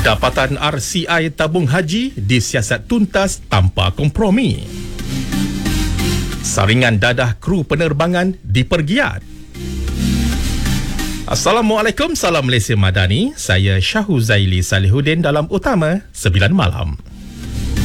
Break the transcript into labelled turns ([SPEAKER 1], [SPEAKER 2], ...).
[SPEAKER 1] Dapatan RCI tabung haji disiasat tuntas tanpa kompromi. Saringan dadah kru penerbangan dipergiat. Assalamualaikum, salam Malaysia Madani. Saya Syahuzaili Salihuddin dalam Utama 9 Malam.